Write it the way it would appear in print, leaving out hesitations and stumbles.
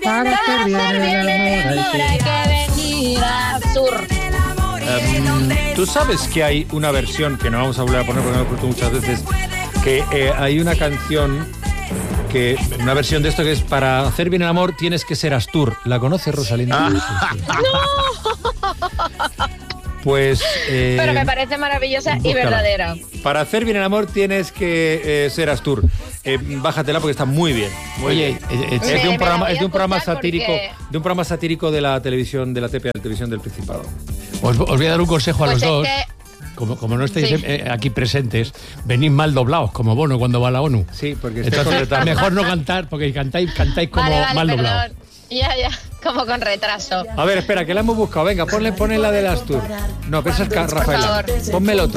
Para hacer bien el amor hay que venir a Sur. Tú sabes que hay una versión que no vamos a volver a poner porque lo he puesto muchas veces, que hay una canción, una versión de esto que es para hacer bien el amor tienes que ser Astur. ¿La conoces, Rosalinda? Pues... pero me parece maravillosa y verdadera. Para hacer bien el amor tienes que ser Astur. Bájatela porque está muy bien. Oye, es de un programa satírico de la televisión, de la TPA, la televisión del Principado. Os voy a dar un consejo a Pues los dos. que... Como no estáis aquí presentes, venís mal doblados, como Bono cuando va a la ONU. Sí, porque entonces mejor no cantar, porque cantáis como mal doblados. Ya, como con retraso. A ver, espera, que la hemos buscado. Venga, ponle la del Astur. No, pero esa es Rafaela. Ponme el otro.